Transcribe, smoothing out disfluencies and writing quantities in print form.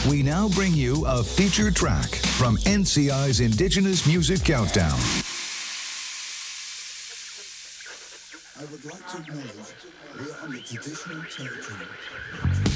We now bring you a feature track from NCI's Indigenous Music Countdown. I would like to acknowledge we are on the traditional territory